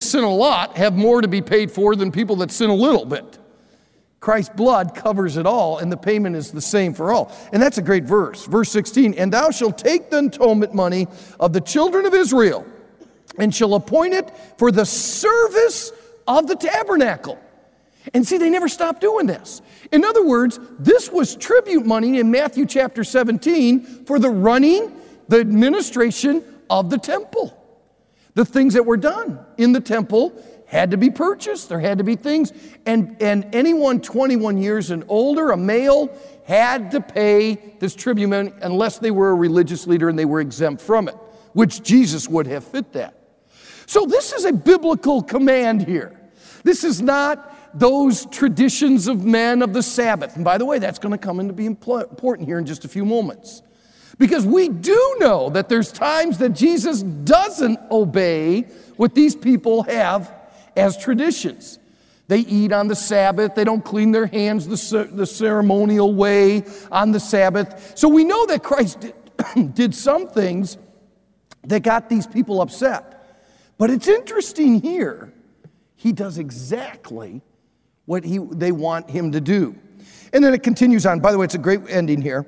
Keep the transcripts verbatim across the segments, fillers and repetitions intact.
sin a lot have more to be paid for than people that sin a little bit. Christ's blood covers it all, and the payment is the same for all. And that's a great verse. Verse sixteen, and thou shalt take the atonement money of the children of Israel, and shall appoint it for the service of the tabernacle. And see, they never stopped doing this. In other words, this was tribute money in Matthew chapter seventeen for the running, the administration of the temple. The things that were done in the temple had to be purchased. There had to be things. And, and anyone twenty-one years and older, a male, had to pay this tribute money unless they were a religious leader and they were exempt from it, which Jesus would have fit that. So this is a biblical command here. This is not those traditions of men of the Sabbath. And by the way, that's going to come into be important here in just a few moments. Because we do know that there's times that Jesus doesn't obey what these people have as traditions. They eat on the Sabbath. They don't clean their hands the, the ceremonial way on the Sabbath. So we know that Christ did, did some things that got these people upset. But it's interesting here, he does exactly what he, they want him to do. And then it continues on. By the way, it's a great ending here.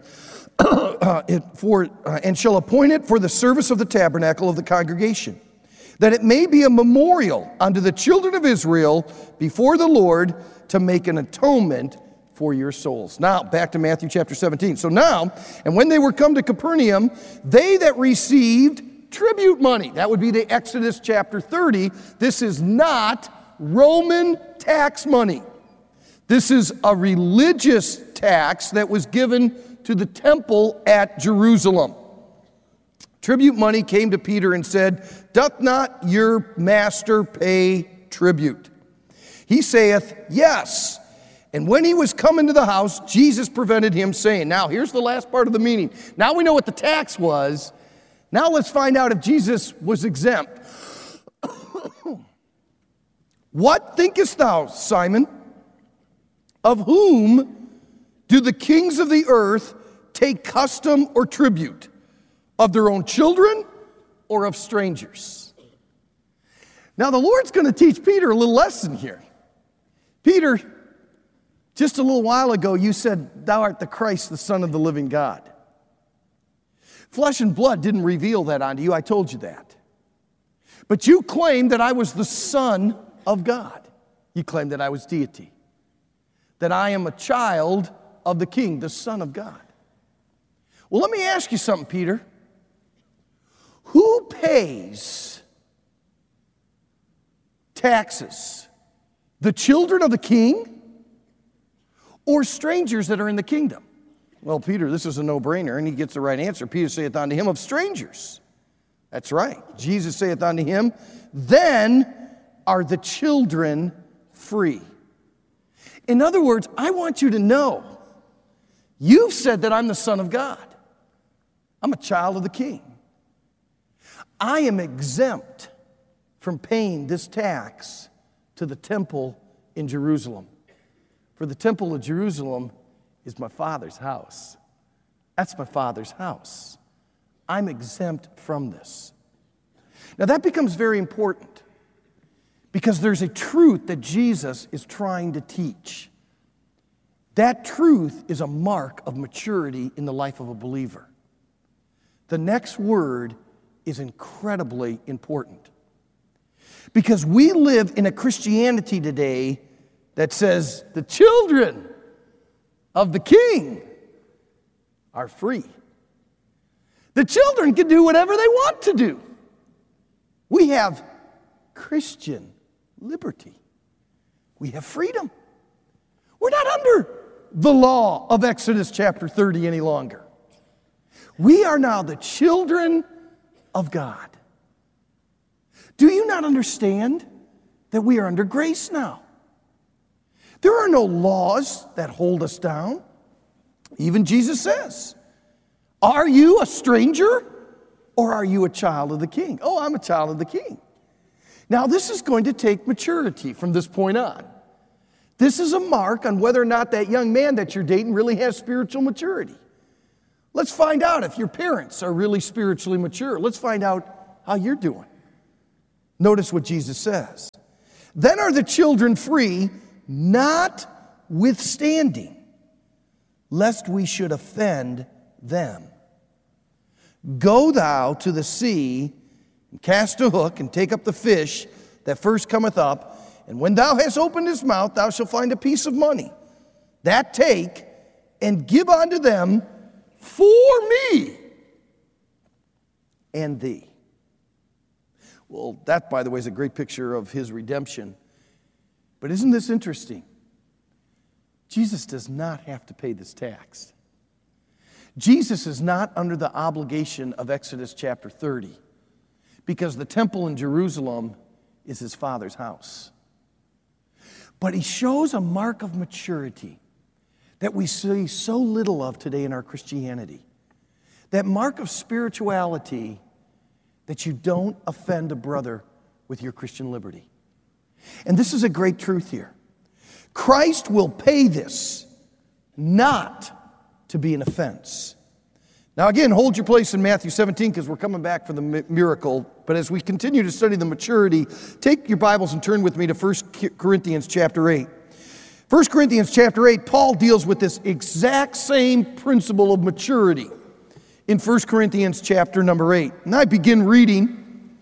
uh, it, for, uh, and shall appoint it for the service of the tabernacle of the congregation, that it may be a memorial unto the children of Israel before the Lord to make an atonement for your souls. Now, back to Matthew chapter seventeen. So now, and when they were come to Capernaum, they that received tribute money, that would be the Exodus chapter thirty. This is not Roman tax money. This is a religious tax that was given to the temple at Jerusalem. Tribute money came to Peter and said, doth not your master pay tribute? He saith, yes. And when he was come into the house, Jesus prevented him, saying, now here's the last part of the meaning. Now we know what the tax was. Now let's find out if Jesus was exempt. What thinkest thou, Simon? Of whom do the kings of the earth take custom or tribute? Of their own children or of strangers? Now the Lord's going to teach Peter a little lesson here. Peter, just a little while ago you said, thou art the Christ, the Son of the living God. Flesh and blood didn't reveal that unto you. I told you that. But you claimed that I was the Son of God. You claimed that I was deity. That I am a child of the King, the Son of God. Well, let me ask you something, Peter. Who pays taxes? The children of the king or strangers that are in the kingdom? Well, Peter, this is a no-brainer, and he gets the right answer. Peter saith unto him, of strangers. That's right. Jesus saith unto him, then are the children free. In other words, I want you to know, you've said that I'm the Son of God. I'm a child of the King. I am exempt from paying this tax to the temple in Jerusalem. For the temple of Jerusalem is my Father's house. That's my Father's house. I'm exempt from this. Now that becomes very important because there's a truth that Jesus is trying to teach. That truth is a mark of maturity in the life of a believer. The next word is incredibly important. Because we live in a Christianity today that says the children of the King are free. The children can do whatever they want to do. We have Christian liberty. We have freedom. We're not under the law of Exodus chapter thirty any longer. We are now the children of God. Do you not understand that we are under grace now? There are no laws that hold us down. Even Jesus says, are you a stranger or are you a child of the King? Oh, I'm a child of the King. Now, this is going to take maturity from this point on. This is a mark on whether or not that young man that you're dating really has spiritual maturity. Let's find out if your parents are really spiritually mature. Let's find out how you're doing. Notice what Jesus says. Then are the children free, notwithstanding, lest we should offend them. Go thou to the sea, and cast a hook, and take up the fish that first cometh up, and when thou hast opened his mouth, thou shalt find a piece of money. That take, and give unto them for me and thee. Well, that, by the way, is a great picture of his redemption. But isn't this interesting? Jesus does not have to pay this tax. Jesus is not under the obligation of Exodus chapter thirty, because the temple in Jerusalem is his Father's house. But he shows a mark of maturity that we see so little of today in our Christianity. That mark of spirituality that you don't offend a brother with your Christian liberty. And this is a great truth here. Christ will pay this, not to be an offense. Now again, hold your place in Matthew seventeen, because we're coming back for the miracle. But as we continue to study the maturity, take your Bibles and turn with me to First Corinthians chapter eight. First Corinthians chapter eight, Paul deals with this exact same principle of maturity in First Corinthians chapter number eight. And I begin reading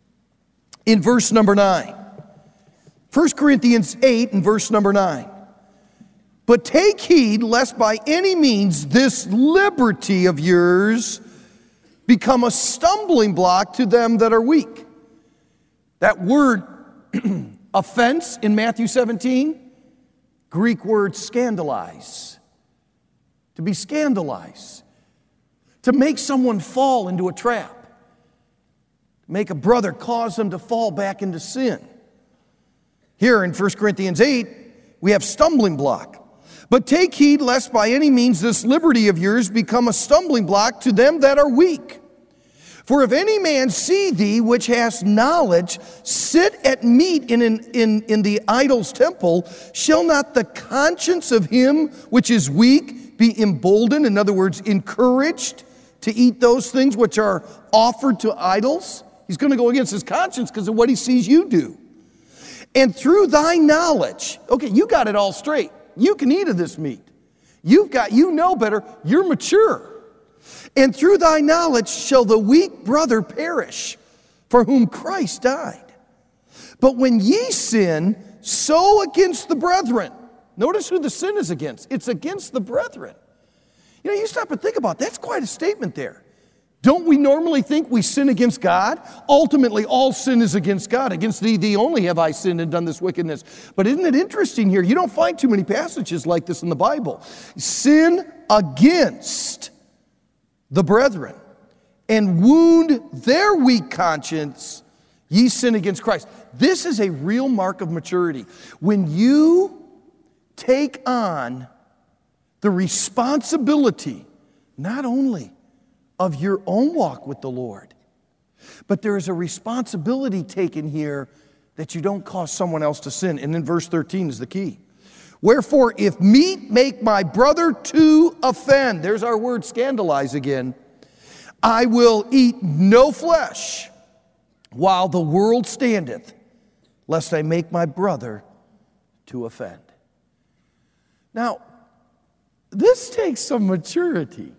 in verse number nine. First Corinthians eight and verse number nine. But take heed lest by any means this liberty of yours become a stumbling block to them that are weak. That word offense in Matthew seventeen, Greek word scandalize. To be scandalized. To make someone fall into a trap. To make a brother cause them to fall back into sin. Here in First Corinthians eight, we have stumbling block. But take heed lest by any means this liberty of yours become a stumbling block to them that are weak. For if any man see thee which hast knowledge sit at meat in, in, in, in the idol's temple, shall not the conscience of him which is weak be emboldened, in other words, encouraged to eat those things which are offered to idols? He's going to go against his conscience because of what he sees you do. And through thy knowledge, okay, you got it all straight. You can eat of this meat. You've got, you know better. You're mature. And through thy knowledge shall the weak brother perish, for whom Christ died. But when ye sin, so against the brethren. Notice who the sin is against. It's against the brethren. You know, you stop and think about it. That's quite a statement there. Don't we normally think we sin against God? Ultimately, all sin is against God. Against thee, thee only have I sinned and done this wickedness. But isn't it interesting here? You don't find too many passages like this in the Bible. Sin against the brethren and wound their weak conscience, ye sin against Christ. This is a real mark of maturity. When you take on the responsibility, not only of your own walk with the Lord, but there is a responsibility taken here that you don't cause someone else to sin. And then verse thirteen is the key. Wherefore, if meat make my brother to offend, there's our word scandalize again, I will eat no flesh while the world standeth, lest I make my brother to offend. Now, this takes some maturity,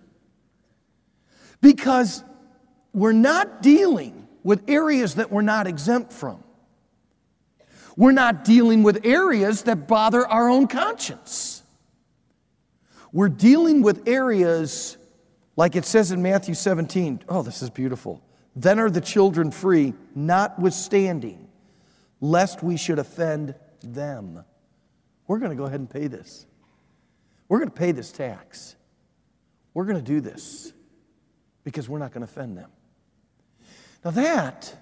because we're not dealing with areas that we're not exempt from. We're not dealing with areas that bother our own conscience. We're dealing with areas like it says in Matthew seventeen. Oh, this is beautiful. Then are the children free, notwithstanding, lest we should offend them. We're going to go ahead and pay this. We're going to pay this tax. We're going to do this because we're not going to offend them. Now that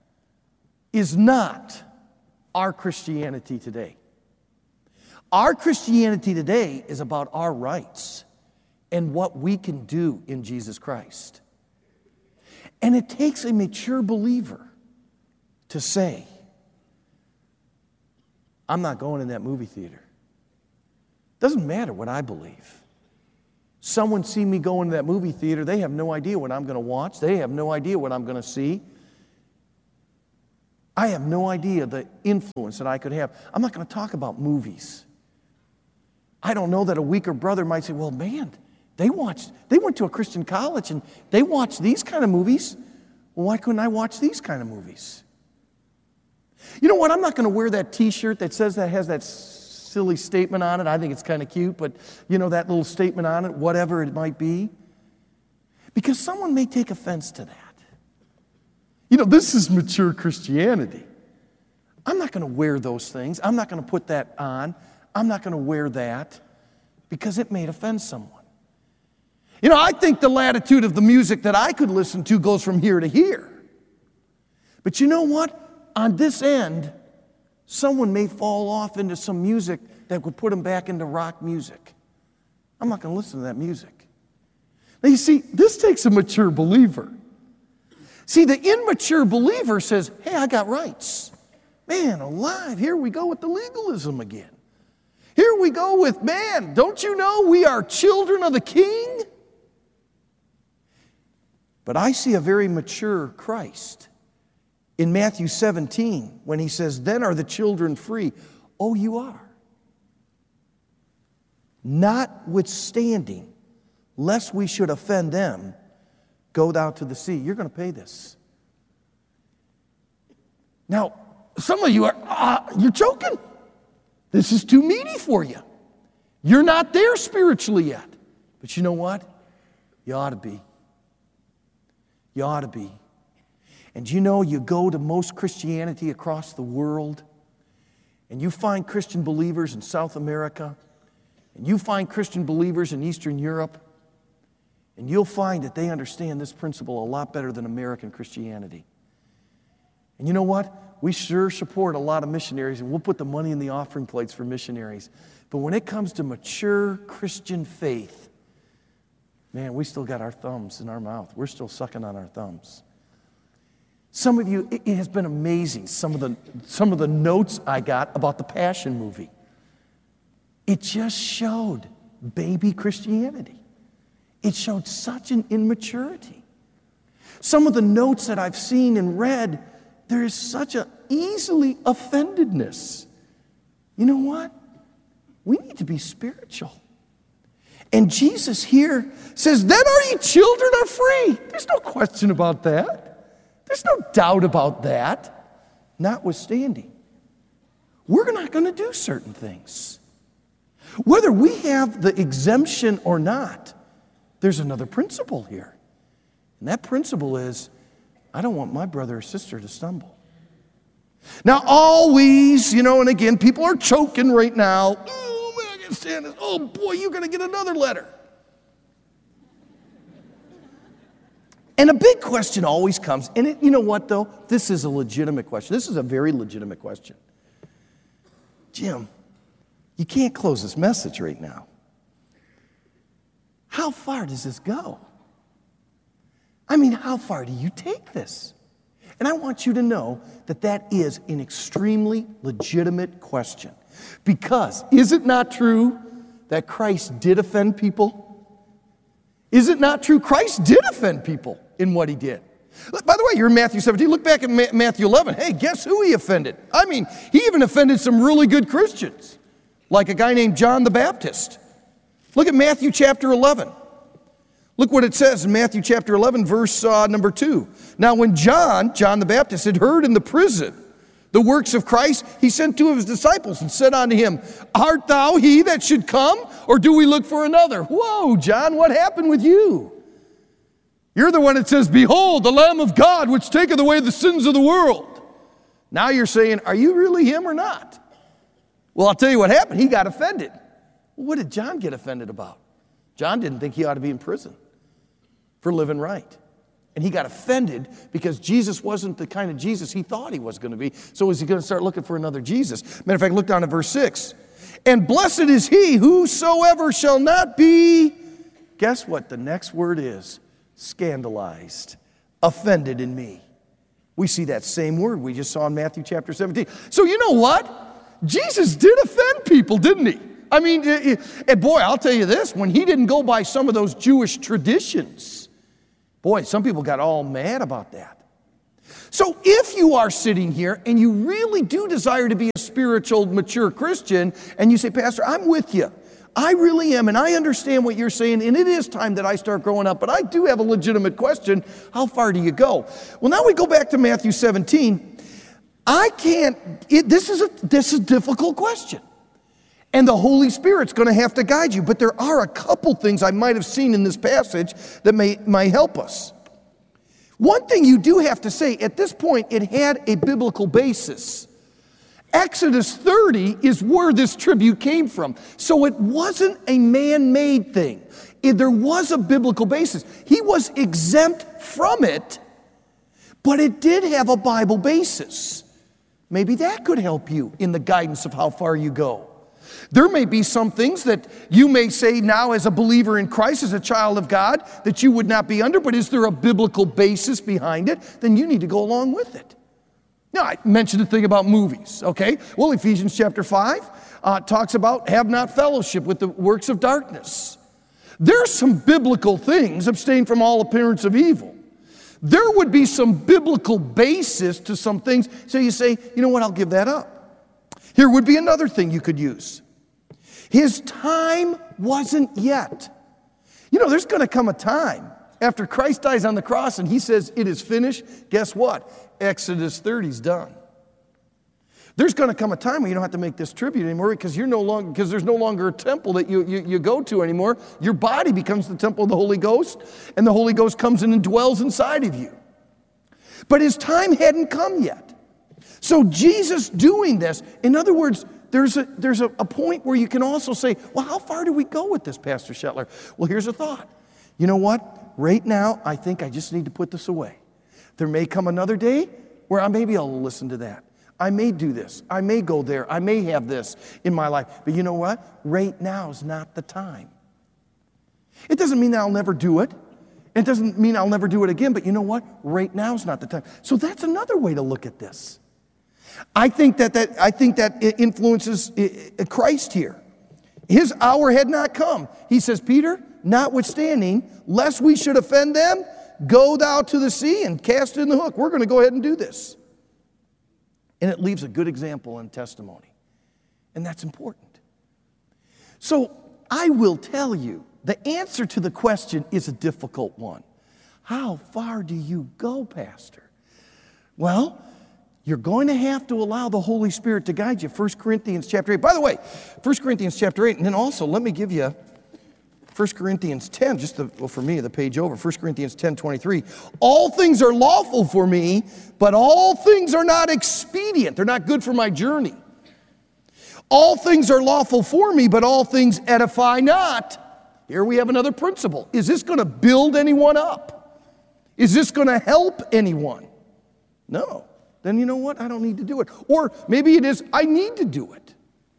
is not our Christianity today. Our Christianity today is about our rights and what we can do in Jesus Christ. And it takes a mature believer to say, I'm not going in that movie theater. Doesn't matter what I believe. Someone see me go into that movie theater, they have no idea what I'm going to watch. They have no idea what I'm going to see. I have no idea the influence that I could have. I'm not going to talk about movies. I don't know that a weaker brother might say, well, man, they watched, they went to a Christian college and they watched these kind of movies. Well, why couldn't I watch these kind of movies? You know what? I'm not going to wear that T-shirt that says that has that silly statement on it. I think it's kind of cute, but you know, that little statement on it, whatever it might be. Because someone may take offense to that. You know, this is mature Christianity. I'm not going to wear those things. I'm not going to put that on. I'm not going to wear that because it may offend someone. You know, I think the latitude of the music that I could listen to goes from here to here. But you know what? On this end, someone may fall off into some music that would put them back into rock music. I'm not going to listen to that music. Now, you see, this takes a mature believer. See, the immature believer says, hey, I got rights. Man alive, here we go with the legalism again. Here we go with, man, don't you know we are children of the King? But I see a very mature Christ in Matthew seventeen when he says, then are the children free. Oh, you are. Notwithstanding, lest we should offend them, go thou to the sea. You're going to pay this. Now, some of you are, uh, you're joking. This is too meaty for you. You're not there spiritually yet. But you know what? You ought to be. You ought to be. And you know, you go to most Christianity across the world, and you find Christian believers in South America, and you find Christian believers in Eastern Europe, and you'll find that they understand this principle a lot better than American Christianity. And you know what? We sure support a lot of missionaries, and we'll put the money in the offering plates for missionaries. But when it comes to mature Christian faith, man, we still got our thumbs in our mouth. We're still sucking on our thumbs. Some of you, it has been amazing, some of the, some of the notes I got about the Passion movie. It just showed baby Christianity. It showed such an immaturity. Some of the notes that I've seen and read, there is such an easily offendedness. You know what? We need to be spiritual. And Jesus here says, then are ye children are free. There's no question about that. There's no doubt about that. Notwithstanding, we're not going to do certain things. Whether we have the exemption or not, there's another principle here. And that principle is, I don't want my brother or sister to stumble. Now, always, you know, and again, people are choking right now. Oh, man, I can't stand this. Oh, boy, you're going to get another letter. And a big question always comes, and it, you know what, though? This is a legitimate question. This is a very legitimate question. Jim, you can't close this message right now. How far does this go? I mean, how far do you take this? And I want you to know that that is an extremely legitimate question. Because is it not true that Christ did offend people? Is it not true Christ did offend people in what he did? By the way, you're in Matthew seventeen. Look back at Matthew eleven. Hey, guess who he offended? I mean, he even offended some really good Christians, like a guy named John the Baptist. Look at Matthew chapter eleven. Look what it says in Matthew chapter eleven, verse uh, number two. Now when John, John the Baptist, had heard in the prison the works of Christ, he sent two of his disciples and said unto him, art thou he that should come, or do we look for another? Whoa, John, what happened with you? You're the one that says, behold, the Lamb of God, which taketh away the sins of the world. Now you're saying, are you really him or not? Well, I'll tell you what happened. He got offended. Well, what did John get offended about? John didn't think he ought to be in prison for living right. And he got offended because Jesus wasn't the kind of Jesus he thought he was going to be. So was he going to start looking for another Jesus? Matter of fact, look down at verse six. And blessed is he whosoever shall not be, guess what the next word is? Scandalized, offended in me. We see that same word we just saw in Matthew chapter seventeen. So you know what? Jesus did offend people, didn't he? I mean, and boy, I'll tell you this, when he didn't go by some of those Jewish traditions, boy, some people got all mad about that. So if you are sitting here and you really do desire to be a spiritual, mature Christian, and you say, Pastor, I'm with you. I really am, and I understand what you're saying, and it is time that I start growing up, but I do have a legitimate question. How far do you go? Well, now we go back to Matthew seventeen. I can't, it, this is a this is a difficult question. And the Holy Spirit's going to have to guide you. But there are a couple things I might have seen in this passage that may, might help us. One thing you do have to say, at this point, it had a biblical basis. Exodus thirty is where this tribute came from. So it wasn't a man-made thing. It, there was a biblical basis. He was exempt from it, but it did have a Bible basis. Maybe that could help you in the guidance of how far you go. There may be some things that you may say now as a believer in Christ, as a child of God, that you would not be under, but is there a biblical basis behind it? Then you need to go along with it. Now, I mentioned the thing about movies, okay? Well, Ephesians chapter five uh, talks about have not fellowship with the works of darkness. There's some biblical things, abstain from all appearance of evil. There would be some biblical basis to some things, so you say, you know what, I'll give that up. Here would be another thing you could use. His time wasn't yet. You know, there's going to come a time after Christ dies on the cross and he says, it is finished. Guess what? Exodus thirty is done. There's going to come a time where you don't have to make this tribute anymore because you're no longer because there's no longer a temple that you, you, you go to anymore. Your body becomes the temple of the Holy Ghost, and the Holy Ghost comes in and dwells inside of you. But his time hadn't come yet. So Jesus doing this, in other words, there's a there's a, a point where you can also say, well, how far do we go with this, Pastor Shetler? Well, here's a thought. You know what? Right now, I think I just need to put this away. There may come another day where I may be able to listen to that. I may do this. I may go there. I may have this in my life. But you know what? Right now is not the time. It doesn't mean that I'll never do it. It doesn't mean I'll never do it again. But you know what? Right now is not the time. So that's another way to look at this. I think that, that, I think that it influences Christ here. His hour had not come. He says, Peter, notwithstanding, lest we should offend them, go thou to the sea and cast in the hook. We're going to go ahead and do this. And it leaves a good example and testimony. And that's important. So I will tell you, the answer to the question is a difficult one. How far do you go, Pastor? Well, you're going to have to allow the Holy Spirit to guide you. First Corinthians chapter eight. By the way, First Corinthians chapter eight, and then also let me give you First Corinthians ten, just the, well, for me, the page over. First Corinthians ten twenty-three. All things are lawful for me, but all things are not expedient. They're not good for my journey. All things are lawful for me, but all things edify not. Here we have another principle. Is this going to build anyone up? Is this going to help anyone? No. Then you know what? I don't need to do it. Or maybe it is, I need to do it.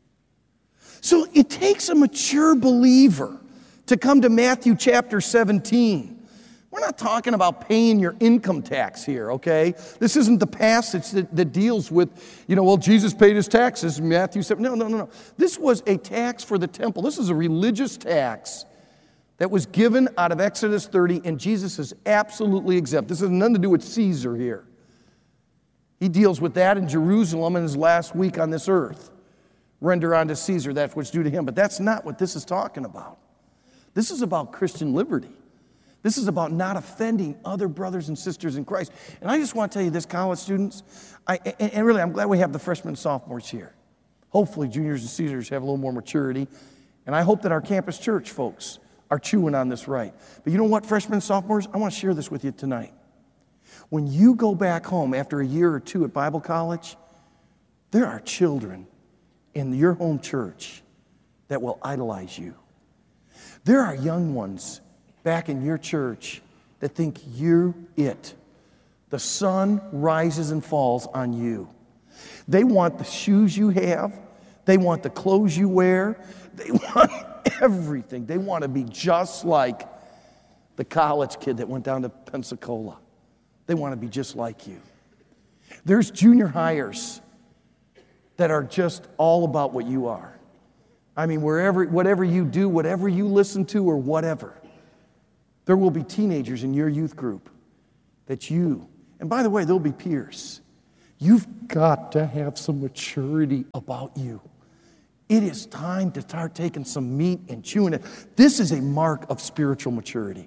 So it takes a mature believer to come to Matthew chapter seventeen. We're not talking about paying your income tax here, okay? This isn't the passage that, that deals with, you know, well, Jesus paid his taxes in Matthew seven. No, no, no, no. This was a tax for the temple. This is a religious tax that was given out of Exodus thirty, and Jesus is absolutely exempt. This has nothing to do with Caesar here. He deals with that in Jerusalem in his last week on this earth. Render unto Caesar that which is due to him. But that's not what this is talking about. This is about Christian liberty. This is about not offending other brothers and sisters in Christ. And I just want to tell you this, college students, I, and, and really I'm glad we have the freshmen and sophomores here. Hopefully juniors and seniors have a little more maturity. And I hope that our campus church folks are chewing on this right. But you know what, freshmen and sophomores? I want to share this with you tonight. When you go back home after a year or two at Bible college, there are children in your home church that will idolize you. There are young ones back in your church that think you're it. The sun rises and falls on you. They want the shoes you have. They want the clothes you wear. They want everything. They want to be just like the college kid that went down to Pensacola. They want to be just like you. There's junior hires that are just all about what you are. I mean, wherever, whatever you do, whatever you listen to, or whatever, there will be teenagers in your youth group that you, And by the way, there'll be peers. You've got to have some maturity about you. It is time to start taking some meat and chewing it. This is a mark of spiritual maturity.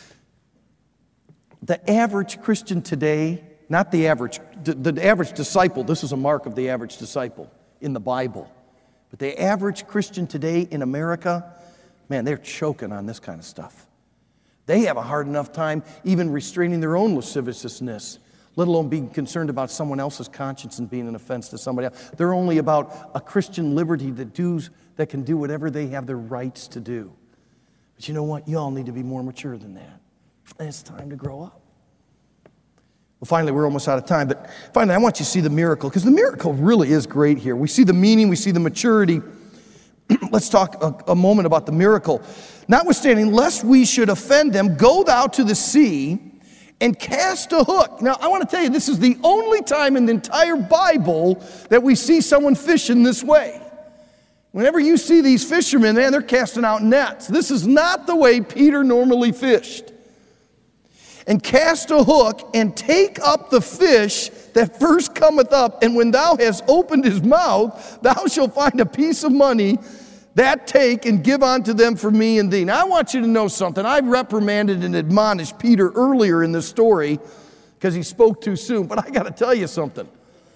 The average Christian today, not the average, the, the average disciple, this is a mark of the average disciple in the Bible. But the average Christian today in America, man, they're choking on this kind of stuff. They have a hard enough time even restraining their own lasciviousness, let alone being concerned about someone else's conscience and being an offense to somebody else. They're only about a Christian liberty that, does, that can do whatever they have their rights to do. But you know what? You all need to be more mature than that. And it's time to grow up. Well, finally, we're almost out of time, but finally, I want you to see the miracle, because the miracle really is great here. We see the meaning, we see the maturity. Let's talk a, a moment about the miracle. Notwithstanding, lest we should offend them, go thou to the sea and cast a hook. Now, I want to tell you, this is the only time in the entire Bible that we see someone fishing this way. Whenever you see these fishermen, man, they're casting out nets. This is not the way Peter normally fished. And cast a hook, and take up the fish that first cometh up, and when thou hast opened his mouth, thou shalt find a piece of money. That take and give unto them for me and thee. Now, I want you to know something. I reprimanded and admonished Peter earlier in this story because he spoke too soon. But I got to tell you something.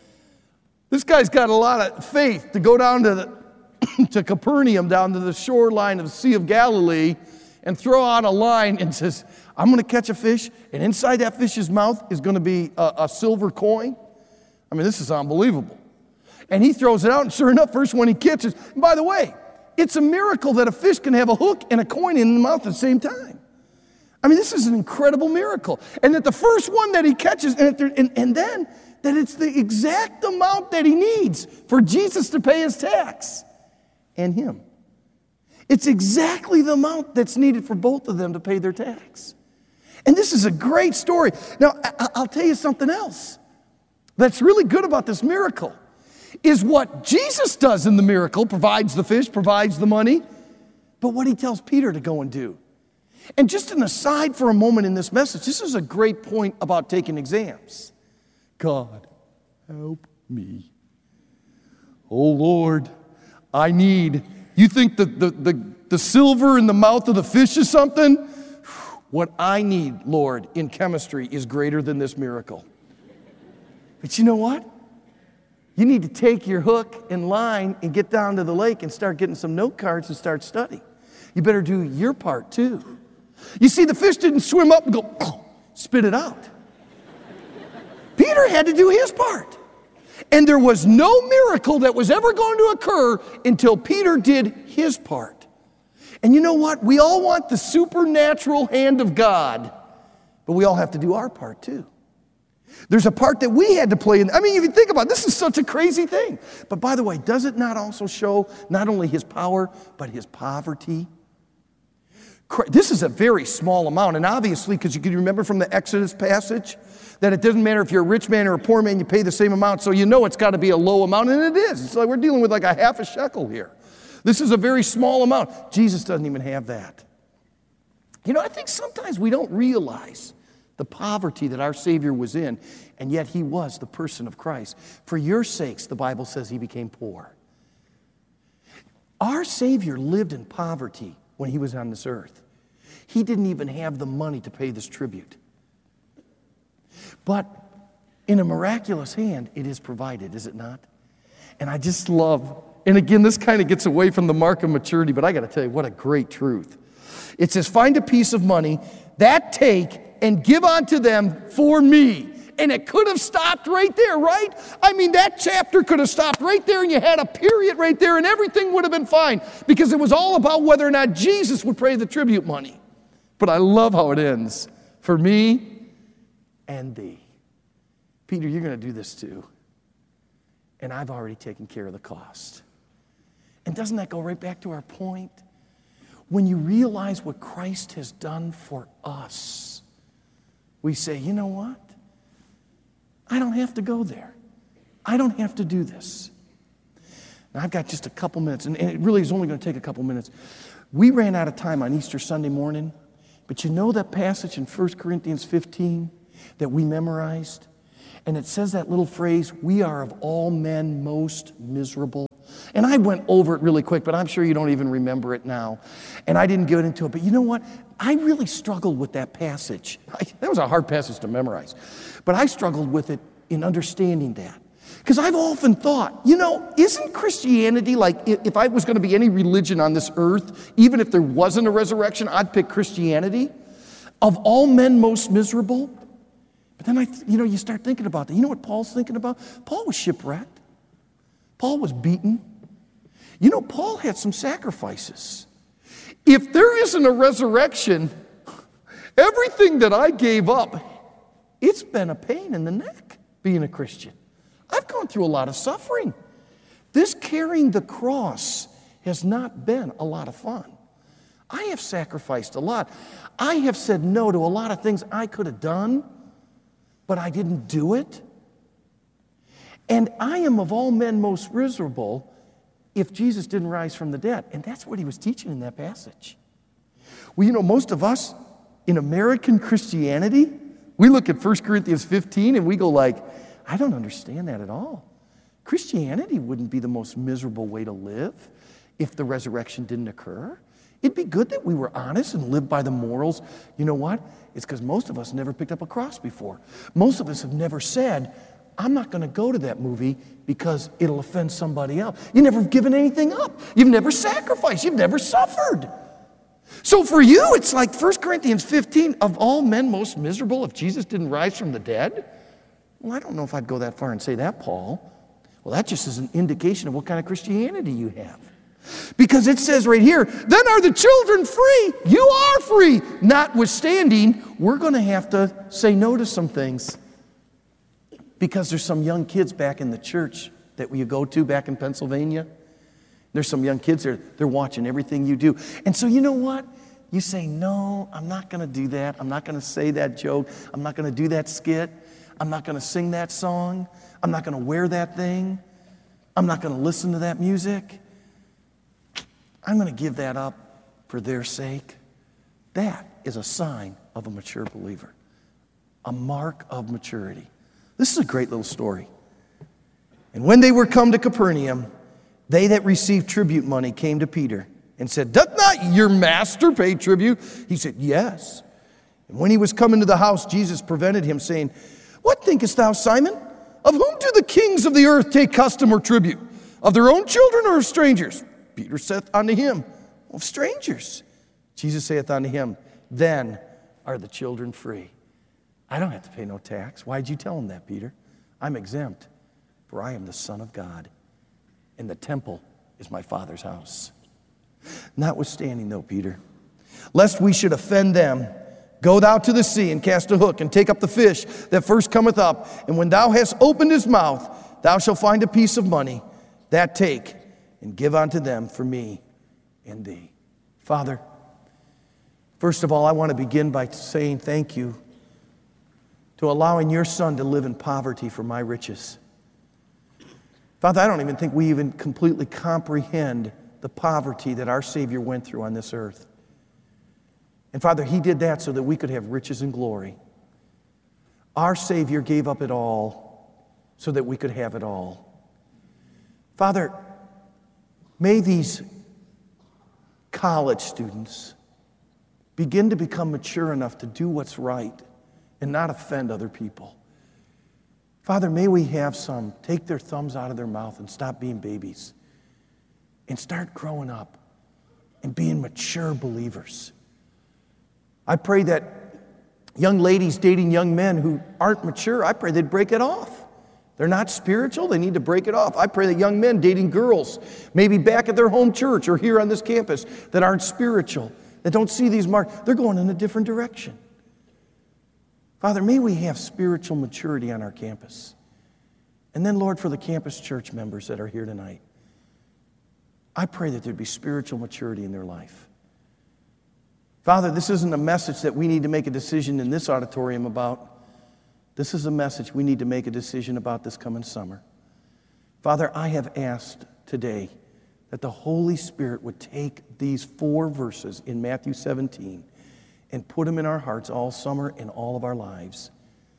This guy's got a lot of faith to go down to, the, to Capernaum, down to the shoreline of the Sea of Galilee, and throw out a line and says, I'm going to catch a fish, and inside that fish's mouth is going to be a, a silver coin. I mean, this is unbelievable. And he throws it out, and sure enough, first one he catches. And by the way, it's a miracle that a fish can have a hook and a coin in the mouth at the same time. I mean, this is an incredible miracle. And that the first one that he catches, and, and, and then that it's the exact amount that he needs for Jesus to pay his tax and him. It's exactly the amount that's needed for both of them to pay their tax. And this is a great story. Now, I, I'll tell you something else that's really good about this miracle. Is what Jesus does in the miracle, provides the fish, provides the money, but what he tells Peter to go and do. And just an aside for a moment in this message, this is a great point about taking exams. God, help me. Oh Lord, I need, you think the, the, the, the silver in the mouth of the fish is something? What I need, Lord, in chemistry is greater than this miracle. But you know what? You need to take your hook and line and get down to the lake and start getting some note cards and start studying. You better do your part too. You see, the fish didn't swim up and go, oh, spit it out. Peter had to do his part. And there was no miracle that was ever going to occur until Peter did his part. And you know what? We all want the supernatural hand of God, but we all have to do our part too. There's a part that we had to play in. I mean, if you think about it, this is such a crazy thing. But by the way, does it not also show not only his power, but his poverty? This is a very small amount. And obviously, because you can remember from the Exodus passage, that it doesn't matter if you're a rich man or a poor man, you pay the same amount. So you know it's got to be a low amount, and it is. It's like we're dealing with like a half a shekel here. This is a very small amount. Jesus doesn't even have that. You know, I think sometimes we don't realize the poverty that our Savior was in, and yet he was the person of Christ. For your sakes, the Bible says he became poor. Our Savior lived in poverty when he was on this earth. He didn't even have the money to pay this tribute. But in a miraculous hand, it is provided, is it not? And I just love, and again, this kind of gets away from the mark of maturity, but I got to tell you, what a great truth. It says, find a piece of money, that take, and give unto them for me. And it could have stopped right there, right? I mean, that chapter could have stopped right there, and you had a period right there, and everything would have been fine, because it was all about whether or not Jesus would pay the tribute money. But I love how it ends. For me and thee. Peter, you're going to do this too. And I've already taken care of the cost. And doesn't that go right back to our point? When you realize what Christ has done for us, we say, you know what? I don't have to go there. I don't have to do this. Now, I've got just a couple minutes, and it really is only going to take a couple minutes. We ran out of time on Easter Sunday morning, but you know that passage in First Corinthians fifteen? that we memorized? And it says that little phrase, we are of all men most miserable. And I went over it really quick, but I'm sure you don't even remember it now. And I didn't get into it. But you know what? I really struggled with that passage. I, that was a hard passage to memorize. But I struggled with it in understanding that. Because I've often thought, you know, isn't Christianity like, if I was going to be any religion on this earth, even if there wasn't a resurrection, I'd pick Christianity? Of all men most miserable? But then, I, you know, you start thinking about that. You know what Paul's thinking about? Paul was shipwrecked. Paul was beaten. You know, Paul had some sacrifices. If there isn't a resurrection, everything that I gave up, it's been a pain in the neck being a Christian. I've gone through a lot of suffering. This carrying the cross has not been a lot of fun. I have sacrificed a lot. I have said no to a lot of things I could have done, but I didn't do it. And I am of all men most miserable if Jesus didn't rise from the dead. And that's what he was teaching in that passage. Well, you know, most of us in American Christianity, we look at First Corinthians fifteen and we go like, I don't understand that at all. Christianity wouldn't be the most miserable way to live if the resurrection didn't occur. It'd be good that we were honest and lived by the morals. You know what? It's because most of us never picked up a cross before. Most of us have never said, I'm not going to go to that movie because it'll offend somebody else. You've never given anything up. You've never sacrificed. You've never suffered. So for you, it's like First Corinthians fifteen, of all men most miserable if Jesus didn't rise from the dead? Well, I don't know if I'd go that far and say that, Paul. Well, that just is an indication of what kind of Christianity you have. Because it says right here, then are the children free? You are free. Notwithstanding, we're going to have to say no to some things. Because there's some young kids back in the church that you go to back in Pennsylvania. There's some young kids there. They're watching everything you do. And so you know what? You say, no, I'm not going to do that. I'm not going to say that joke. I'm not going to do that skit. I'm not going to sing that song. I'm not going to wear that thing. I'm not going to listen to that music. I'm going to give that up for their sake. That is a sign of a mature believer, a mark of maturity. This is a great little story. And when they were come to Capernaum, they that received tribute money came to Peter and said, doth not your master pay tribute? He said, yes. And when he was come into the house, Jesus prevented him, saying, what thinkest thou, Simon? Of whom do the kings of the earth take custom or tribute? Of their own children or of strangers? Peter saith unto him, of strangers. Jesus saith unto him, then are the children free. I don't have to pay no tax. Why'd you tell him that, Peter? I'm exempt, for I am the Son of God, and the temple is my Father's house. Notwithstanding, though, Peter, lest we should offend them, go thou to the sea and cast a hook and take up the fish that first cometh up. And when thou hast opened his mouth, thou shalt find a piece of money. That take and give unto them for me and thee. Father, first of all, I want to begin by saying thank you to allowing your Son to live in poverty for my riches. Father, I don't even think we even completely comprehend the poverty that our Savior went through on this earth. And Father, he did that so that we could have riches and glory. Our Savior gave up it all so that we could have it all. Father, may these college students begin to become mature enough to do what's right and not offend other people. Father, may we have some take their thumbs out of their mouth and stop being babies and start growing up and being mature believers. I pray that young ladies dating young men who aren't mature, I pray they'd break it off. They're not spiritual, they need to break it off. I pray that young men dating girls, maybe back at their home church or here on this campus, that aren't spiritual, that don't see these marks, they're going in a different direction. Father, may we have spiritual maturity on our campus. And then, Lord, for the campus church members that are here tonight, I pray that there'd be spiritual maturity in their life. Father, this isn't a message that we need to make a decision in this auditorium about. This is a message we need to make a decision about this coming summer. Father, I have asked today that the Holy Spirit would take these four verses in Matthew seventeen and put them in our hearts all summer and all of our lives.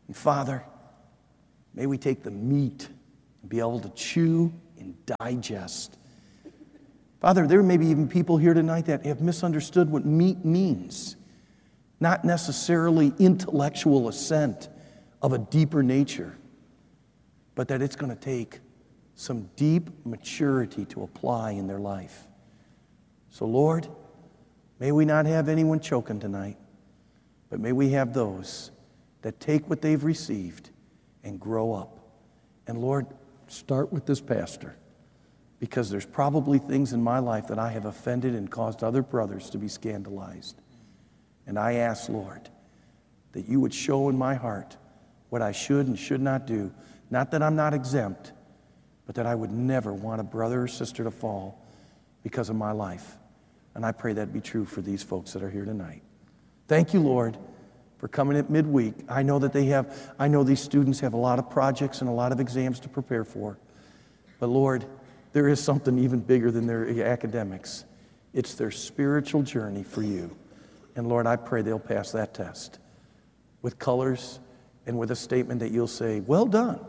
And Father, may we take the meat and be able to chew and digest. Father, there may be even people here tonight that have misunderstood what meat means. Not necessarily intellectual assent of a deeper nature, but that it's going to take some deep maturity to apply in their life. So Lord, may we not have anyone choking tonight, but may we have those that take what they've received and grow up. And Lord, start with this pastor, because there's probably things in my life that I have offended and caused other brothers to be scandalized. And I ask, Lord, that you would show in my heart what I should and should not do. Not that I'm not exempt, but that I would never want a brother or sister to fall because of my life. And I pray that be true for these folks that are here tonight. Thank you, Lord, for coming at midweek. I know that they have, I know these students have a lot of projects and a lot of exams to prepare for. But Lord, there is something even bigger than their academics. It's their spiritual journey for you. And Lord, I pray they'll pass that test with colors and with a statement that you'll say, well done,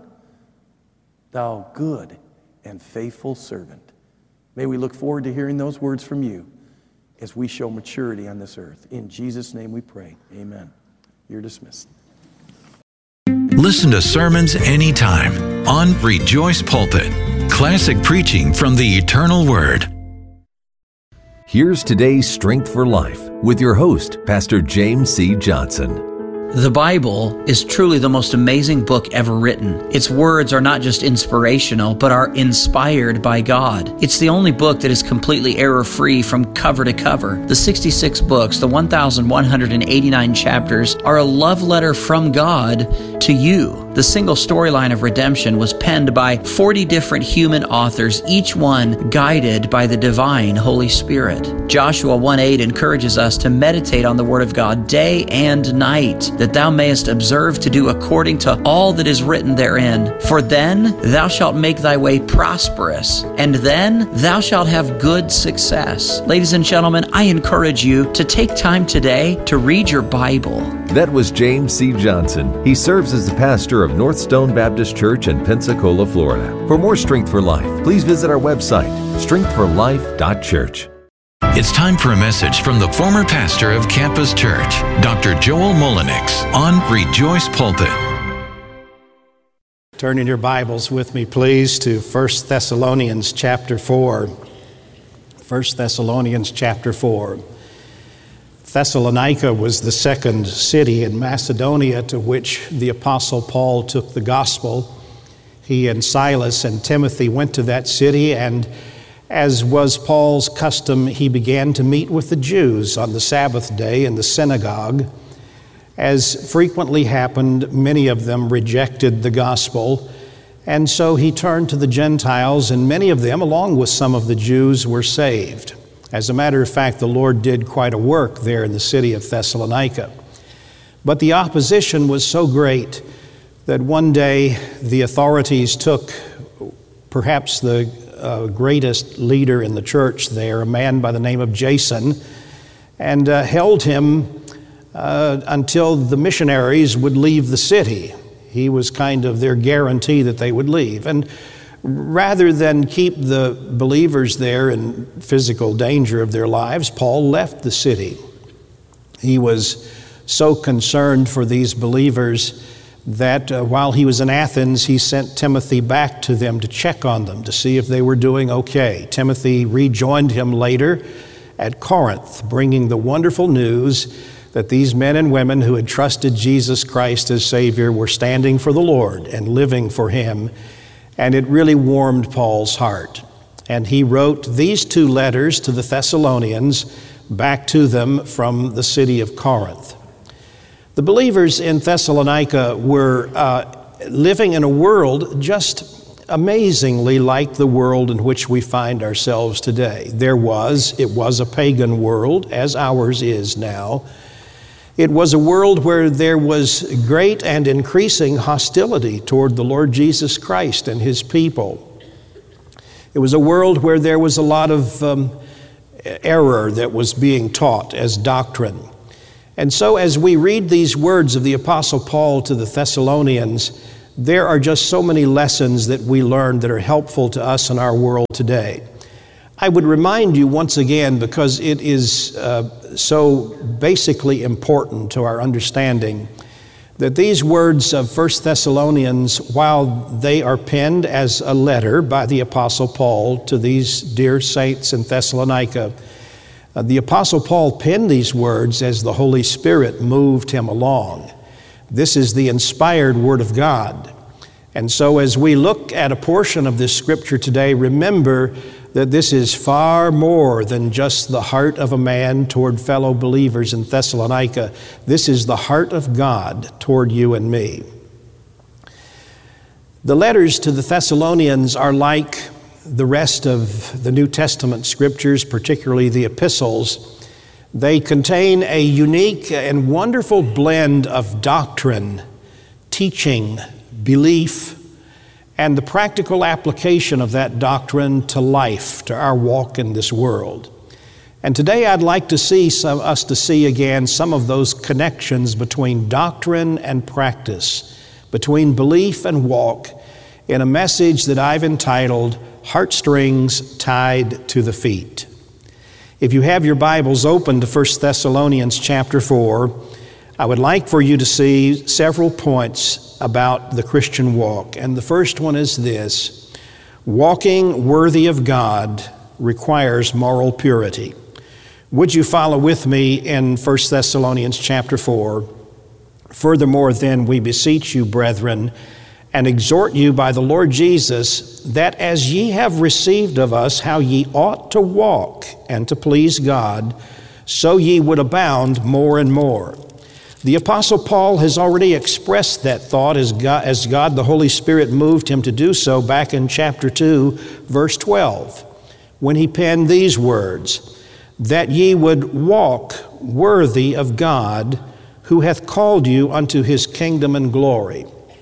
thou good and faithful servant. May we look forward to hearing those words from you as we show maturity on this earth. In Jesus' name we pray. Amen. You're dismissed. Listen to sermons anytime on Rejoice Pulpit. Classic preaching from the eternal Word. Here's today's Strength for Life with your host, Pastor James C. Johnson. The Bible is truly the most amazing book ever written. Its words are not just inspirational, but are inspired by God. It's the only book that is completely error-free from cover to cover. The sixty-six books, the one thousand one hundred eighty-nine chapters, are a love letter from God to you. The single storyline of redemption was penned by forty different human authors, each one guided by the divine Holy Spirit. Joshua one eight encourages us to meditate on the Word of God day and night, that thou mayest observe to do according to all that is written therein. For then thou shalt make thy way prosperous, and then thou shalt have good success. Ladies and gentlemen, I encourage you to take time today to read your Bible. That was James C. Johnson. He serves as the pastor of North Stone Baptist Church in Pensacola, Florida. For more Strength for Life, please visit our website, strength for life dot church. It's time for a message from the former pastor of Campus Church, Doctor Joel Mullenix, on Rejoice Pulpit. Turn in your Bibles with me, please, to First Thessalonians chapter four. First Thessalonians chapter four. Thessalonica was the second city in Macedonia to which the Apostle Paul took the gospel. He and Silas and Timothy went to that city, and as was Paul's custom, he began to meet with the Jews on the Sabbath day in the synagogue. As frequently happened, many of them rejected the gospel, and so he turned to the Gentiles, and many of them, along with some of the Jews, were saved. As a matter of fact, the Lord did quite a work there in the city of Thessalonica. But the opposition was so great that one day the authorities took perhaps the uh, greatest leader in the church there, a man by the name of Jason, and uh, held him uh, until the missionaries would leave the city. He was kind of their guarantee that they would leave. And rather than keep the believers there in physical danger of their lives, Paul left the city. He was so concerned for these believers that uh, while he was in Athens, he sent Timothy back to them to check on them, to see if they were doing okay. Timothy rejoined him later at Corinth, bringing the wonderful news that these men and women who had trusted Jesus Christ as Savior were standing for the Lord and living for Him. And it really warmed Paul's heart. And he wrote these two letters to the Thessalonians back to them from the city of Corinth. The believers in Thessalonica were uh, living in a world just amazingly like the world in which we find ourselves today. There was, it was a pagan world, as ours is now. It was a world where there was great and increasing hostility toward the Lord Jesus Christ and His people. It was a world where there was a lot of um, error that was being taught as doctrine. And so as we read these words of the Apostle Paul to the Thessalonians, there are just so many lessons that we learn that are helpful to us in our world today. I would remind you once again, because it is uh, so basically important to our understanding, that these words of First Thessalonians, while they are penned as a letter by the Apostle Paul to these dear saints in Thessalonica, uh, the Apostle Paul penned these words as the Holy Spirit moved him along. This is the inspired Word of God. And so as we look at a portion of this scripture today, remember that this is far more than just the heart of a man toward fellow believers in Thessalonica. This is the heart of God toward you and me. The letters to the Thessalonians are like the rest of the New Testament scriptures, particularly the epistles. They contain a unique and wonderful blend of doctrine, teaching, belief, and the practical application of that doctrine to life, to our walk in this world. And today I'd like to see some, us to see again some of those connections between doctrine and practice, between belief and walk, in a message that I've entitled, Heartstrings Tied to the Feet. If you have your Bibles open to First Thessalonians chapter four, I would like for you to see several points about the Christian walk. And the first one is this: walking worthy of God requires moral purity. Would you follow with me in First Thessalonians chapter four? Furthermore, then, we beseech you, brethren, and exhort you by the Lord Jesus, that as ye have received of us how ye ought to walk and to please God, so ye would abound more and more. The Apostle Paul has already expressed that thought as God, as God the Holy Spirit moved him to do so back in chapter two, verse twelve, when he penned these words, that ye would walk worthy of God, who hath called you unto his kingdom and glory.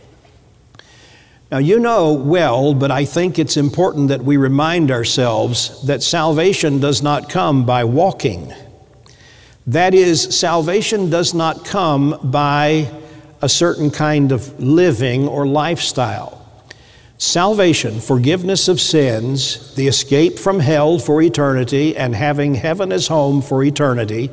Now you know well, but I think it's important that we remind ourselves that salvation does not come by walking. That is, salvation does not come by a certain kind of living or lifestyle. Salvation, forgiveness of sins, the escape from hell for eternity, and having heaven as home for eternity,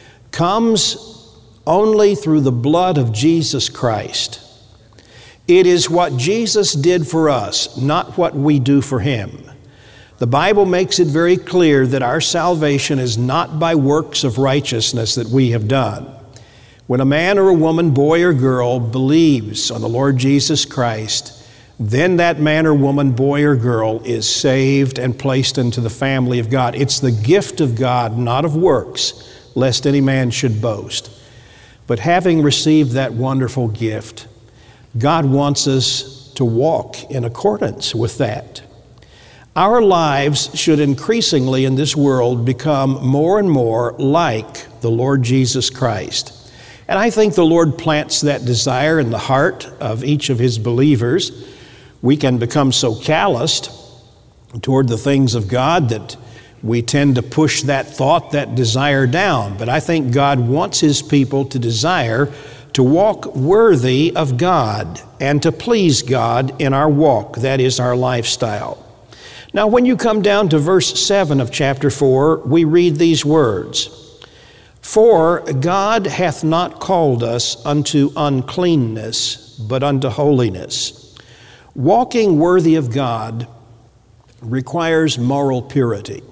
comes only through the blood of Jesus Christ. It is what Jesus did for us, not what we do for him. The Bible makes it very clear that our salvation is not by works of righteousness that we have done. When a man or a woman, boy or girl, believes on the Lord Jesus Christ, then that man or woman, boy or girl, is saved and placed into the family of God. It's the gift of God, not of works, lest any man should boast. But having received that wonderful gift, God wants us to walk in accordance with that. Our lives should increasingly in this world become more and more like the Lord Jesus Christ. And I think the Lord plants that desire in the heart of each of his believers. We can become so calloused toward the things of God that we tend to push that thought, that desire down. But I think God wants his people to desire to walk worthy of God and to please God in our walk. That is our lifestyle. Now, when you come down to verse seven of chapter four, we read these words, For God hath not called us unto uncleanness, but unto holiness. Walking worthy of God requires moral purity.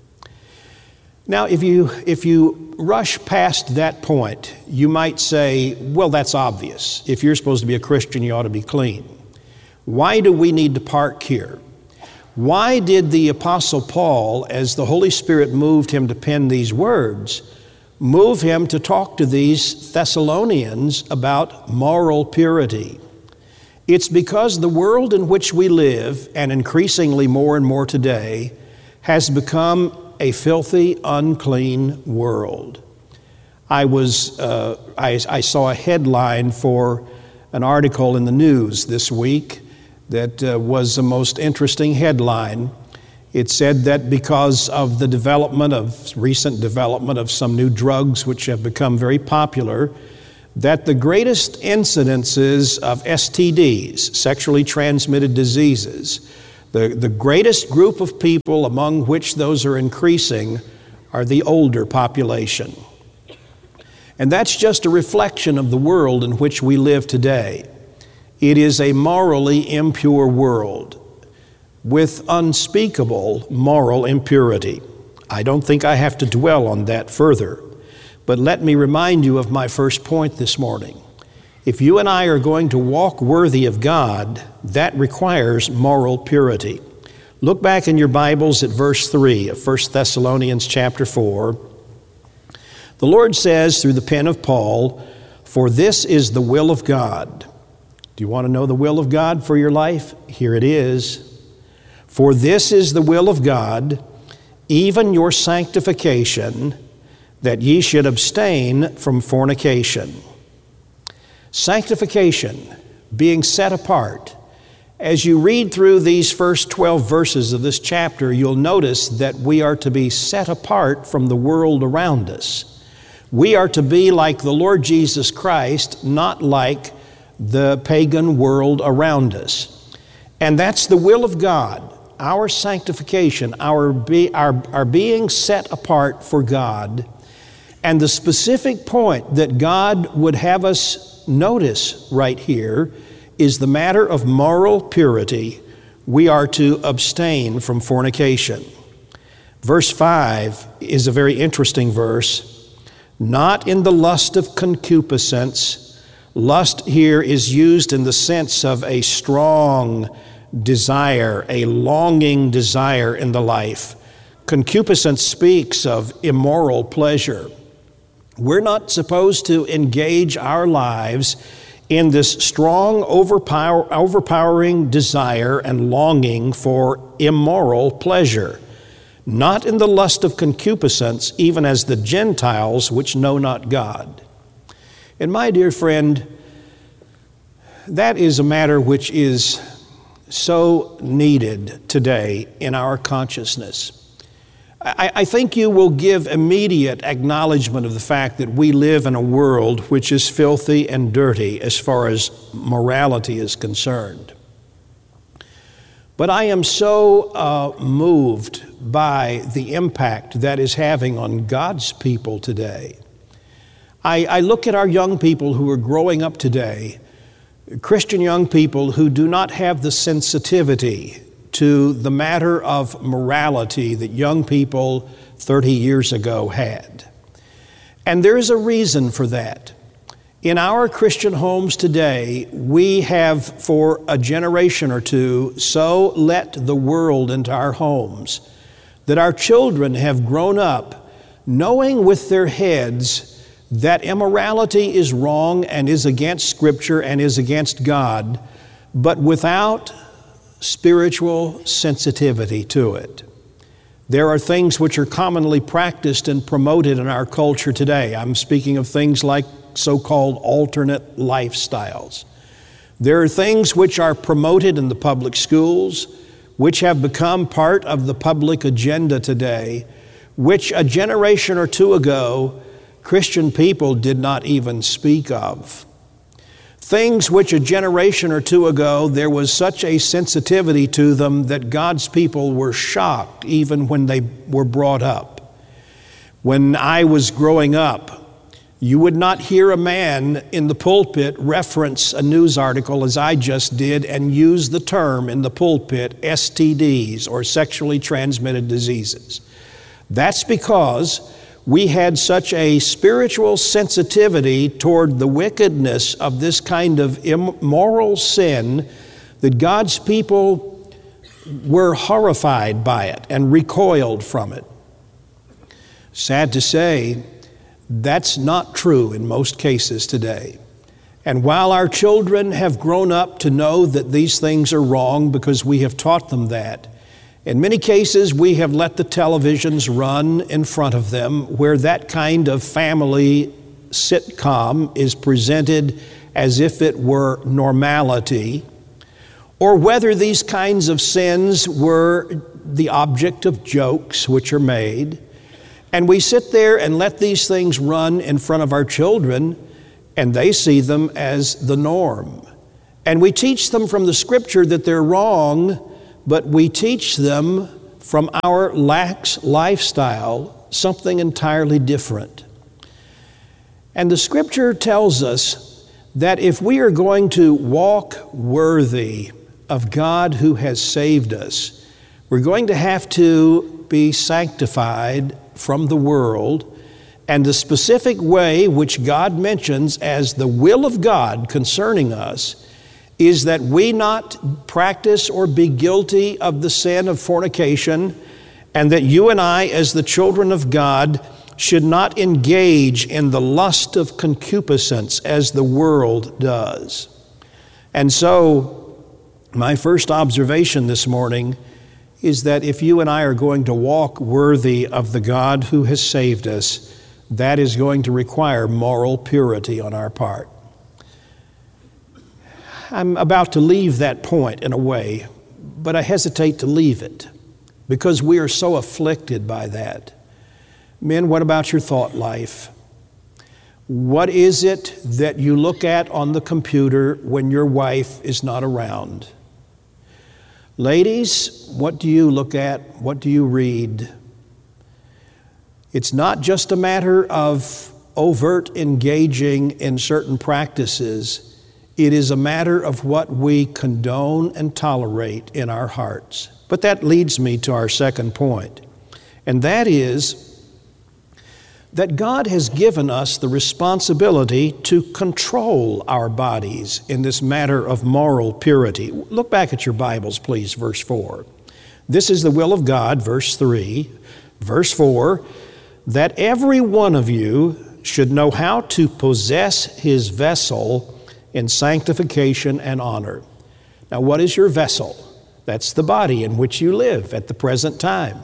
Now, if you, if you rush past that point, you might say, well, that's obvious. If you're supposed to be a Christian, you ought to be clean. Why do we need to park here? Why did the Apostle Paul, as the Holy Spirit moved him to pen these words, move him to talk to these Thessalonians about moral purity? It's because the world in which we live, and increasingly more and more today, has become a filthy, unclean world. I was, uh, I, I saw a headline for an article in the news this week that uh, was the most interesting headline. It's said that because of the development of, recent development of some new drugs which have become very popular, that the greatest incidences of S T Ds, sexually transmitted diseases, the, the greatest group of people among which those are increasing are the older population. And that's just a reflection of the world in which we live today. It is a morally impure world with unspeakable moral impurity. I don't think I have to dwell on that further, but let me remind you of my first point this morning. If you and I are going to walk worthy of God, that requires moral purity. Look back in your Bibles at verse three of First Thessalonians chapter four. The Lord says through the pen of Paul, "For this is the will of God." Do you want to know the will of God for your life? Here it is. "For this is the will of God, even your sanctification, that ye should abstain from fornication." Sanctification, being set apart. As you read through these first twelve verses of this chapter, you'll notice that we are to be set apart from the world around us. We are to be like the Lord Jesus Christ, not like the pagan world around us. And that's the will of God, our sanctification, our, be, our, our being set apart for God. And the specific point that God would have us notice right here is the matter of moral purity. We are to abstain from fornication. Verse five is a very interesting verse. "Not in the lust of concupiscence." Lust here is used in the sense of a strong desire, a longing desire in the life. Concupiscence speaks of immoral pleasure. We're not supposed to engage our lives in this strong, overpower, overpowering desire and longing for immoral pleasure. "Not in the lust of concupiscence, even as the Gentiles which know not God." And my dear friend, that is a matter which is so needed today in our consciousness. I, I think you will give immediate acknowledgement of the fact that we live in a world which is filthy and dirty as far as morality is concerned. But I am so uh, moved by the impact that is having on God's people today. I, I look at our young people who are growing up today, Christian young people who do not have the sensitivity to the matter of morality that young people thirty years ago had. And there is a reason for that. In our Christian homes today, we have for a generation or two so let the world into our homes that our children have grown up knowing with their heads that immorality is wrong and is against Scripture and is against God, but without spiritual sensitivity to it. There are things which are commonly practiced and promoted in our culture today. I'm speaking of things like so-called alternate lifestyles. There are things which are promoted in the public schools, which have become part of the public agenda today, which a generation or two ago, Christian people did not even speak of. Things which a generation or two ago, there was such a sensitivity to them that God's people were shocked even when they were brought up. When I was growing up, you would not hear a man in the pulpit reference a news article as I just did and use the term in the pulpit S T Ds or sexually transmitted diseases. That's because we had such a spiritual sensitivity toward the wickedness of this kind of immoral sin that God's people were horrified by it and recoiled from it. Sad to say, that's not true in most cases today. And while our children have grown up to know that these things are wrong because we have taught them that, in many cases, we have let the televisions run in front of them where that kind of family sitcom is presented as if it were normality, or whether these kinds of sins were the object of jokes which are made, and we sit there and let these things run in front of our children, and they see them as the norm. And we teach them from the Scripture that they're wrong, but we teach them from our lax lifestyle something entirely different. And the Scripture tells us that if we are going to walk worthy of God who has saved us, we're going to have to be sanctified from the world. And the specific way which God mentions as the will of God concerning us is that we not practice or be guilty of the sin of fornication, and that you and I, as the children of God, should not engage in the lust of concupiscence as the world does. And so, my first observation this morning is that if you and I are going to walk worthy of the God who has saved us, that is going to require moral purity on our part. I'm about to leave that point in a way, but I hesitate to leave it because we are so afflicted by that. Men, what about your thought life? What is it that you look at on the computer when your wife is not around? Ladies, what do you look at? What do you read? It's not just a matter of overt engaging in certain practices. It is a matter of what we condone and tolerate in our hearts. But that leads me to our second point, and that is that God has given us the responsibility to control our bodies in this matter of moral purity. Look back at your Bibles, please, verse four. This is the will of God, verse three. Verse four, that every one of you should know how to possess his vessel in sanctification and honor. Now, what is your vessel? That's the body in which you live at the present time.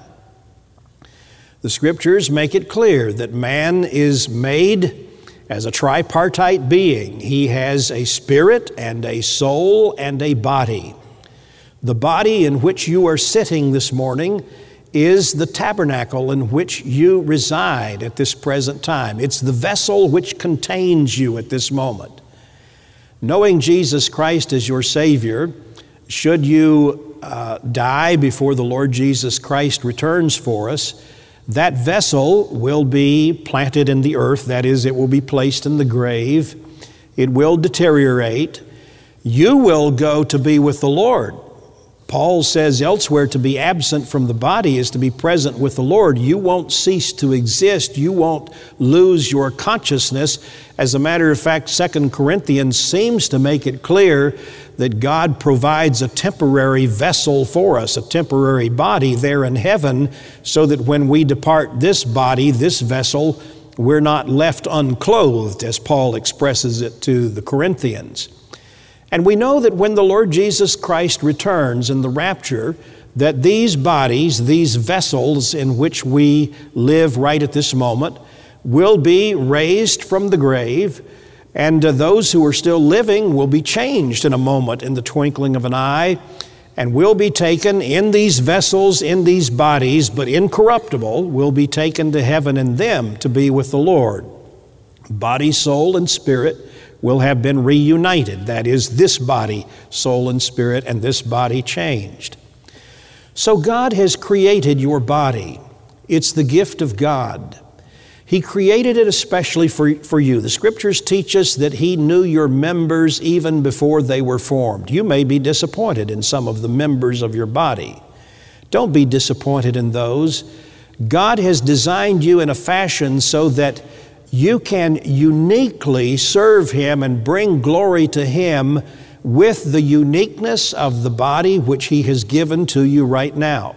The Scriptures make it clear that man is made as a tripartite being. He has a spirit and a soul and a body. The body in which you are sitting this morning is the tabernacle in which you reside at this present time. It's the vessel which contains you at this moment. Knowing Jesus Christ as your Savior, should you uh, die before the Lord Jesus Christ returns for us, that vessel will be planted in the earth. That is, it will be placed in the grave. It will deteriorate. You will go to be with the Lord. Paul says elsewhere, to be absent from the body is to be present with the Lord. You won't cease to exist. You won't lose your consciousness. As a matter of fact, Second Corinthians seems to make it clear that God provides a temporary vessel for us, a temporary body there in heaven, so that when we depart this body, this vessel, we're not left unclothed, as Paul expresses it to the Corinthians. And we know that when the Lord Jesus Christ returns in the rapture, that these bodies, these vessels in which we live right at this moment, will be raised from the grave, and uh, those who are still living will be changed in a moment, in the twinkling of an eye, and will be taken in these vessels, in these bodies, but incorruptible, will be taken to heaven in them to be with the Lord. Body, soul, and spirit will have been reunited. That is, this body, soul, and spirit, and this body changed. So God has created your body. It's the gift of God. He created it especially for, for you. The Scriptures teach us that He knew your members even before they were formed. You may be disappointed in some of the members of your body. Don't be disappointed in those. God has designed you in a fashion so that you can uniquely serve Him and bring glory to Him with the uniqueness of the body which He has given to you right now.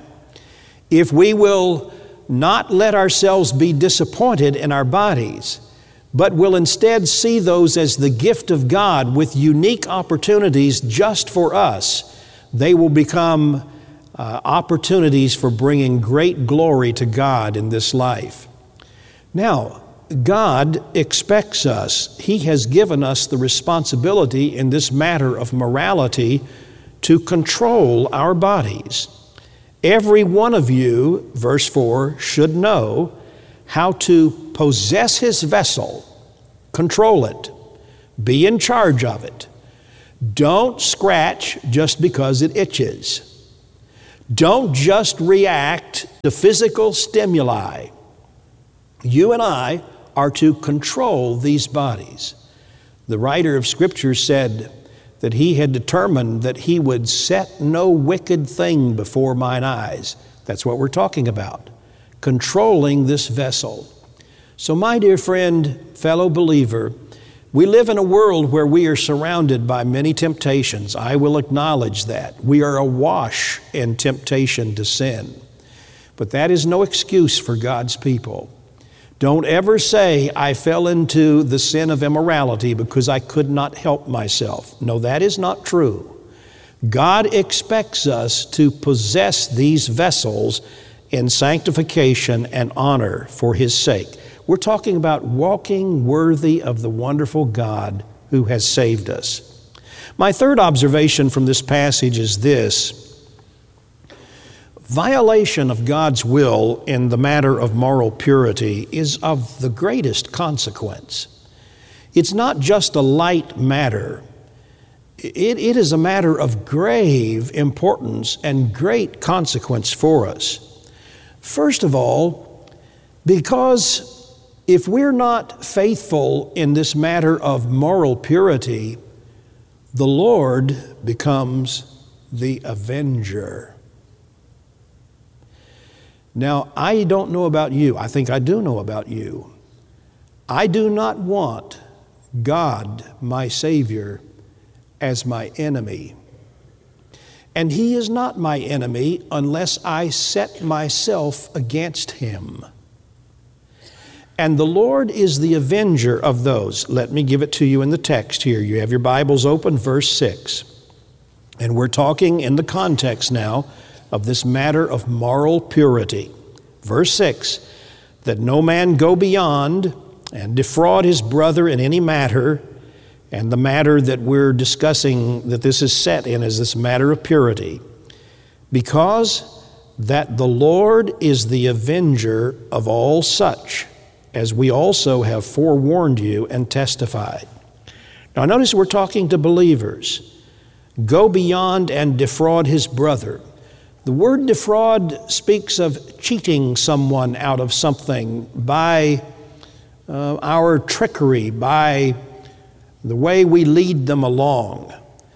If we will not let ourselves be disappointed in our bodies, but will instead see those as the gift of God with unique opportunities just for us, they will become uh, opportunities for bringing great glory to God in this life. Now, God expects us, He has given us the responsibility in this matter of morality to control our bodies. Every one of you, verse four, should know how to possess his vessel, control it, be in charge of it. Don't scratch just because it itches. Don't just react to physical stimuli. You and I are to control these bodies. The writer of Scripture said that he had determined that he would set no wicked thing before mine eyes. That's what we're talking about, controlling this vessel. So my dear friend, fellow believer, we live in a world where we are surrounded by many temptations. I will acknowledge that. We are awash in temptation to sin. But that is no excuse for God's people. Don't ever say, I fell into the sin of immorality because I could not help myself. No, that is not true. God expects us to possess these vessels in sanctification and honor for His sake. We're talking about walking worthy of the wonderful God who has saved us. My third observation from this passage is this: violation of God's will in the matter of moral purity is of the greatest consequence. It's not just a light matter. It, it is a matter of grave importance and great consequence for us. First of all, because if we're not faithful in this matter of moral purity, the Lord becomes the avenger. Now, I don't know about you. I think I do know about you. I do not want God, my Savior, as my enemy. And He is not my enemy unless I set myself against Him. And the Lord is the avenger of those. Let me give it to you in the text here. You have your Bibles open, verse six. And we're talking in the context now of this matter of moral purity. Verse six, that no man go beyond and defraud his brother in any matter, and the matter that we're discussing that this is set in is this matter of purity, because that the Lord is the avenger of all such, as we also have forewarned you and testified. Now notice we're talking to believers. Go beyond and defraud his brother. The word defraud speaks of cheating someone out of something by uh, our trickery, by the way we lead them along.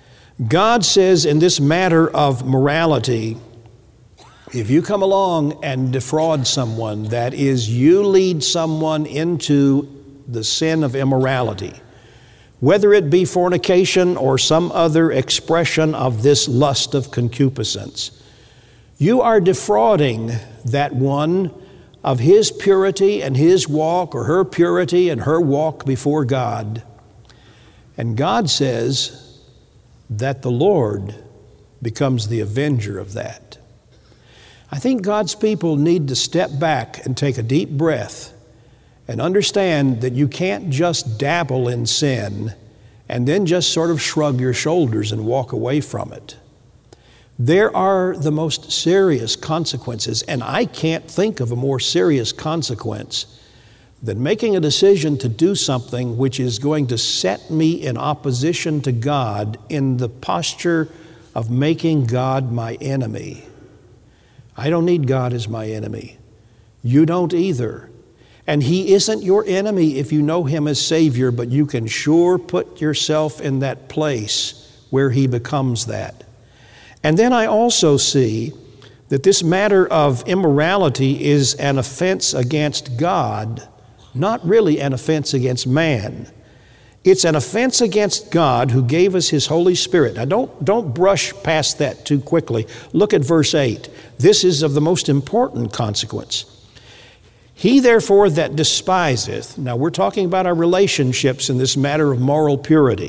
God says in this matter of morality, if you come along and defraud someone, that is, you lead someone into the sin of immorality, whether it be fornication or some other expression of this lust of concupiscence, you are defrauding that one of his purity and his walk, or her purity and her walk before God. And God says that the Lord becomes the avenger of that. I think God's people need to step back and take a deep breath and understand that you can't just dabble in sin and then just sort of shrug your shoulders and walk away from it. There are the most serious consequences, and I can't think of a more serious consequence than making a decision to do something which is going to set me in opposition to God, in the posture of making God my enemy. I don't need God as my enemy. You don't either. And He isn't your enemy if you know Him as Savior, but you can sure put yourself in that place where He becomes that. And then I also see that this matter of immorality is an offense against God, not really an offense against man. It's an offense against God who gave us His Holy Spirit. Now don't, don't brush past that too quickly. Look at verse eight. This is of the most important consequence. He therefore that despiseth, now we're talking about our relationships in this matter of moral purity.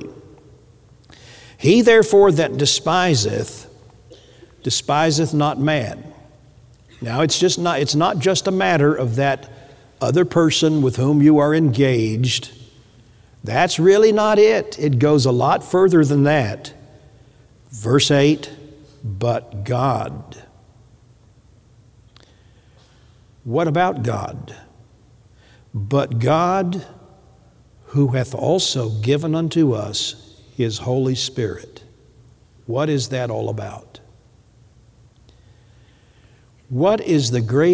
He therefore that despiseth, despiseth not man. Now it's just not, it's not just a matter of that other person with whom you are engaged. That's really not it. It goes a lot further than that. Verse eight, but God. What about God? But God, who hath also given unto us His Holy Spirit. What is that all about? What is the great